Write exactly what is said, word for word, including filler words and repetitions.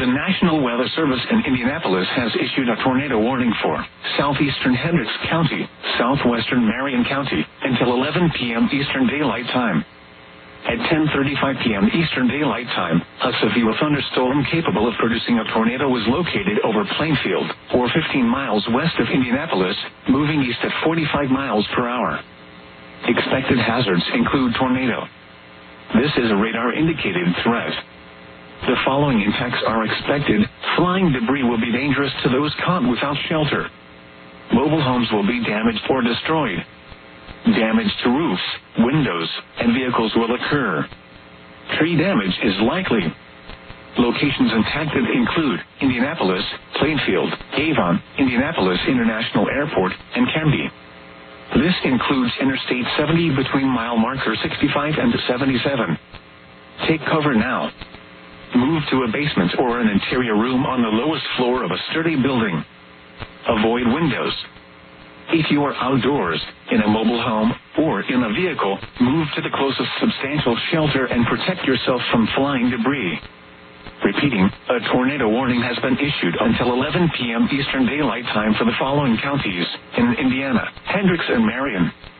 The National Weather Service in Indianapolis has issued a tornado warning for southeastern Hendricks County, southwestern Marion County, until eleven p m Eastern Daylight Time. At ten thirty-five p m Eastern Daylight Time, a severe thunderstorm capable of producing a tornado was located over Plainfield, or fifteen miles west of Indianapolis, moving east at forty-five miles per hour. Expected hazards include tornado. This is a radar-indicated threat. The following impacts are expected. Flying debris will be dangerous to those caught without shelter. Mobile homes will be damaged or destroyed. Damage to roofs, windows, and vehicles will occur. Tree damage is likely. Locations impacted include Indianapolis, Plainfield, Avon, Indianapolis International Airport, and Canby. This includes Interstate seventy between mile marker sixty-five and seventy-seven. Take cover now. Move to a basement or an interior room on the lowest floor of a sturdy building. Avoid windows. If you are outdoors, in a mobile home, or in a vehicle, move to the closest substantial shelter and protect yourself from flying debris. Repeating, a tornado warning has been issued until eleven p m Eastern Daylight Time for the following counties in Indiana: Hendricks and Marion.